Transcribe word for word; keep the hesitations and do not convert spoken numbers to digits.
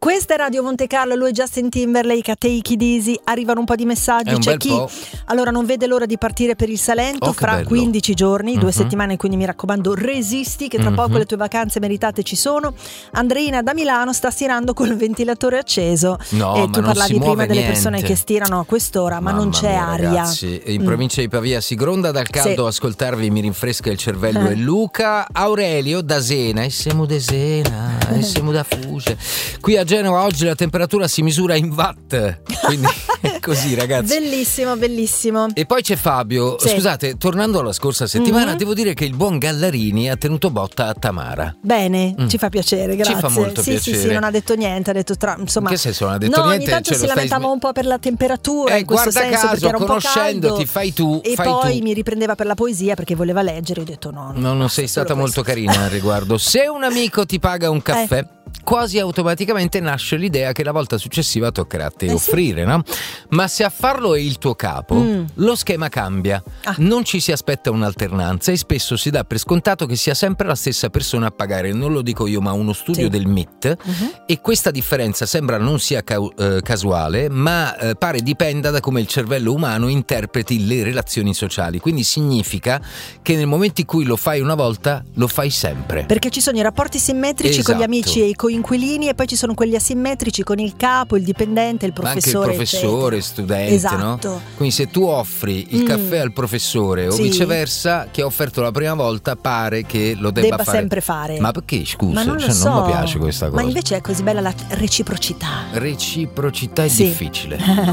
Questa è Radio Monte Carlo, lui è Justin Timberlake, a Take It Easy. Arrivano un po' di messaggi, c'è chi po'. allora non vede l'ora di partire per il Salento oh, fra quindici giorni, mm-hmm. due settimane, quindi mi raccomando resisti che tra mm-hmm. poco le tue vacanze meritate ci sono. Andreina da Milano sta stirando col ventilatore acceso no, e ma tu parlavi prima niente. delle persone che stirano a quest'ora, ma Mamma non c'è mia, aria. Ragazzi, in mm. provincia di Pavia si gronda dal caldo, sì. Ascoltarvi mi rinfresca il cervello eh. e Luca. Aurelio da Sena, e siamo da Sena, e siamo da Fuce. Qui a Genova oggi la temperatura si misura in watt, quindi è così, ragazzi. Bellissimo, bellissimo. E poi c'è Fabio, sì. Scusate, tornando alla scorsa settimana, mm-hmm. devo dire che il buon Gallarini ha tenuto botta a Tamara. Bene, mm. ci fa piacere, grazie. Ci fa molto sì, piacere. Sì, sì, non ha detto niente, ha detto tra, insomma. In che senso non ha detto no, niente? Ogni tanto cioè, si lamentava stai... un po' per la temperatura, eh, in questo guarda senso, caso, perché era un po' conoscendoti, caldo. fai tu. E fai poi tu. mi riprendeva per la poesia perché voleva leggere, io ho detto no. No, non sei stata molto carina al riguardo. Se un amico ti paga un caffè, eh. quasi automaticamente nasce l'idea che la volta successiva toccherà a te eh offrire, sì. no? Ma se a farlo è il tuo capo, mm. lo schema cambia. Ah. Non ci si aspetta un'alternanza e spesso si dà per scontato che sia sempre la stessa persona a pagare. Non lo dico io, ma uno studio sì. del M I T, uh-huh. e questa differenza sembra non sia ca- eh, casuale, ma eh, pare dipenda da come il cervello umano interpreti le relazioni sociali. Quindi significa che nel momento in cui lo fai una volta, lo fai sempre. Perché ci sono i rapporti simmetrici esatto. con gli amici e i coinquilini, e poi ci sono quelli asimmetrici con il capo, il dipendente, il professore. Ma anche il professore, eccetera. studente, esatto. no? Quindi se tu offri il mm. caffè al professore o sì. viceversa, chi ha offerto la prima volta pare che lo debba, debba fare. sempre fare. Ma perché, scusa? Ma non, cioè, lo so. non mi piace questa cosa. Ma invece è così bella la reciprocità. Reciprocità è sì. difficile.